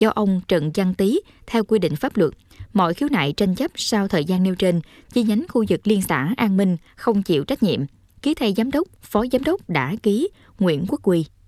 do ông Trần Văn Tý theo quy định pháp luật. Mọi khiếu nại tranh chấp sau thời gian nêu trên, chi nhánh khu vực liên xã An Minh không chịu trách nhiệm. Ký thay giám đốc, phó giám đốc đã ký Nguyễn Quốc Quy.